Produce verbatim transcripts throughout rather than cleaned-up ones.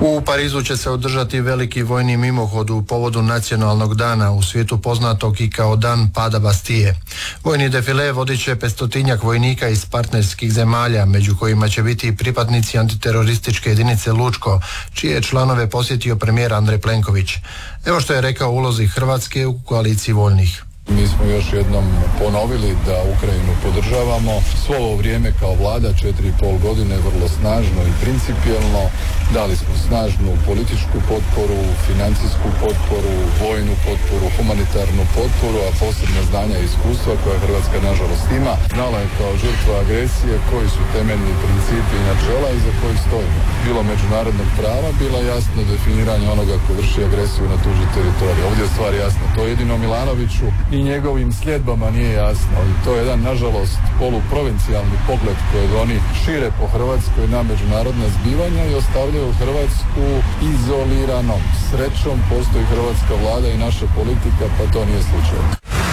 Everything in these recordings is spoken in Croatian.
U Parizu će se održati veliki vojni mimohod u povodu nacionalnog dana, u svijetu poznatog i kao dan pada Bastije. Vojni defile vodit će petstotinjak vojnika iz partnerskih zemalja, među kojima će biti i pripadnici antiterorističke jedinice Lučko, čije članove posjetio premijer Andrej Plenković. Evo što je rekao o ulozi Hrvatske u koaliciji voljnih. Mi smo još jednom ponovili da Ukrajinu podržavamo. Svo ovo vrijeme kao vlada, četiri i pol godine, vrlo snažno i principijelno. Dali smo snažnu političku potporu, financijsku potporu, vojnu potporu, humanitarnu potporu, a posebno znanja i iskustva koja Hrvatska nažalost ima. Znala je kao žrtva agresije koji su temeljni principi i načela iza kojih stojimo. Bilo međunarodnog prava, bilo jasno definiranje onoga ko vrši agresiju na tuđi teritorij. Ovdje je stvar jasna. To jedino Milanoviću i njegovim sljedbama nije jasno. I to je jedan, nažalost, poluprovincijalni pogled kojeg oni šire po Hrvatskoj na međunarodna zbivanja i ostavljaju Hrvatsku izoliranom. Srećom postoji hrvatska vlada i naša politika, pa to nije slučaj.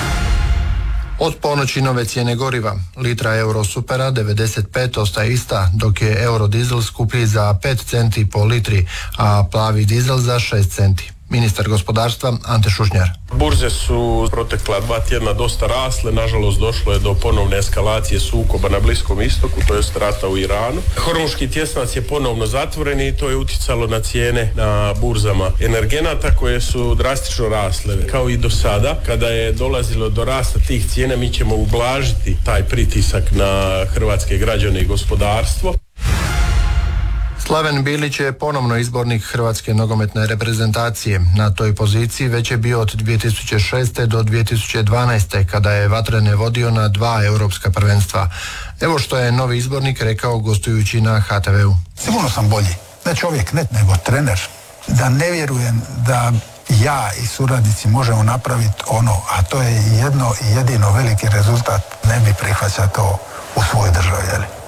Od ponoći nove cijene goriva. Litra Eurosupera devedeset pet ostaje ista, dok je Eurodizel skuplji za pet centi po litri, a plavi dizel za šest centi. Ministar gospodarstva Ante Šušnjar. Burze su protekla dva tjedna dosta rasle, nažalost došlo je do ponovne eskalacije sukoba na Bliskom istoku, to jest rata u Iranu. Hormuški tjesnac je ponovno zatvoren i to je utjecalo na cijene na burzama energenata koje su drastično rasle. Kao i do sada, kada je dolazilo do rasta tih cijena, mi ćemo ublažiti taj pritisak na hrvatske građane i gospodarstvo. Slaven Bilić je ponovno izbornik hrvatske nogometne reprezentacije. Na toj poziciji već je bio od dvije tisuće šeste do dvije tisuće dvanaeste kada je Vatrene vodio na dva europska prvenstva. Evo što je novi izbornik rekao gostujući na ha te veu. Sigurno sam bolji. Ne čovjek, ne, nego trener. Da ne vjerujem da ja i suradnici možemo napraviti ono, a to je jedno i jedino veliki rezultat, ne bi prihvaćao to u svojoj državi. Jeli?